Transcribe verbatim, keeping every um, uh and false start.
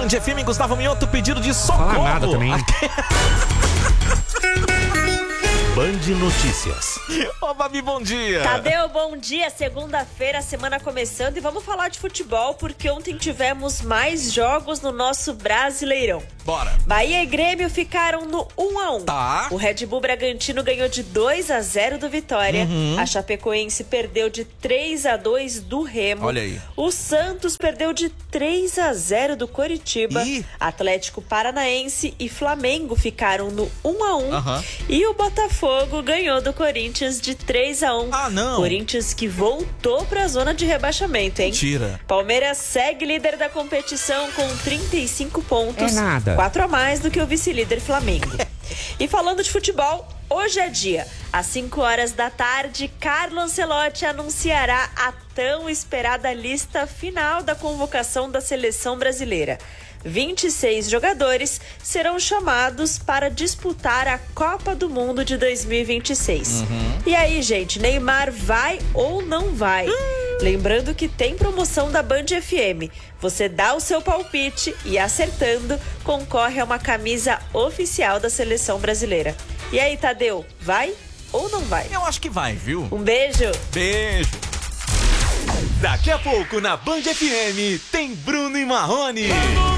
Band F M, Gustavo Mioto, pedido de socorro. Não fala nada também. Band Notícias. Ô, Babi, bom dia. Tadeu, bom dia. Segunda-feira, semana começando e vamos falar de futebol porque ontem tivemos mais jogos no nosso Brasileirão. Bora. Bahia e Grêmio ficaram no um a um. Tá. O Red Bull Bragantino ganhou de dois a zero do Vitória. Uhum. A Chapecoense perdeu de três a dois do Remo. Olha aí. O Santos perdeu de três a zero do Coritiba. Ih. Atlético Paranaense e Flamengo ficaram no um a um. Aham. E o Botafogo ganhou do Corinthians de três a um. Ah, não. Corinthians que voltou para a zona de rebaixamento, hein? Mentira. Palmeiras segue líder da competição com trinta e cinco pontos. É nada. Quatro a mais do que o vice-líder Flamengo. E falando de futebol, hoje é dia. Às cinco horas da tarde, Carlo Ancelotti anunciará a tão esperada lista final da convocação da seleção brasileira. vinte e seis jogadores serão chamados para disputar a Copa do Mundo de dois mil e vinte e seis. Uhum. E aí, gente, Neymar vai ou não vai? Lembrando que tem promoção da Band F M. Você dá o seu palpite e, acertando, concorre a uma camisa oficial da seleção brasileira. E aí, Tadeu, vai ou não vai? Eu acho que vai, viu? Um beijo! Beijo. Daqui a pouco na Band F M tem Bruno e Marrone.